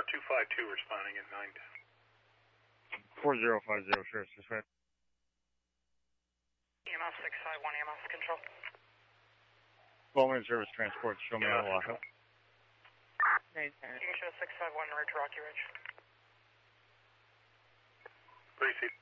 252 responding at 910. 4050, Sheriff's Dispatch. EMS 651, EMS control. Following service transport, show me out of lockup. King show 651, Ridge, Rocky Ridge. Precinct.